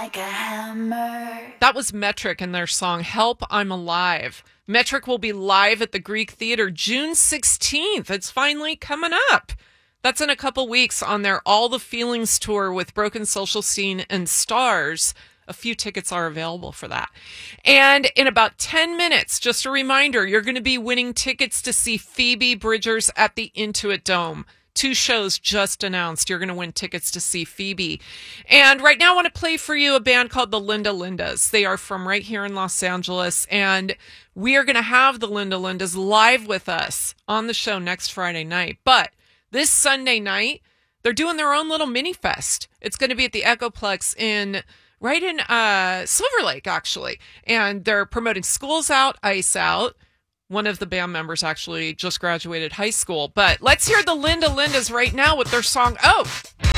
like a hammer. That was Metric and their song Help, I'm Alive. Metric will be live at the Greek Theater June 16th. It's finally coming up. That's in a couple weeks on their All the Feelings tour with Broken Social Scene and Stars. A few tickets are available for that. And in about 10 minutes, just a reminder, you're going to be winning tickets to see Phoebe Bridgers at the Intuit Dome. 2 shows just announced. You're going to win tickets to see Phoebe. And right now I want to play for you a band called the Linda Lindas. They are from right here in Los Angeles. And we are going to have the Linda Lindas live with us on the show next Friday night. But this Sunday night, they're doing their own little mini fest. It's going to be at the Echoplex right in Silver Lake, actually. And they're promoting Schools Out, Ice Out. One of the band members actually just graduated high school. But let's hear the Linda Lindas right now with their song, Oh!